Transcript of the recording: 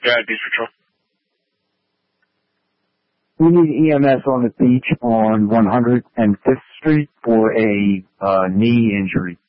Yeah, Beach Patrol. We need EMS on the beach on 105th Street for a knee injury.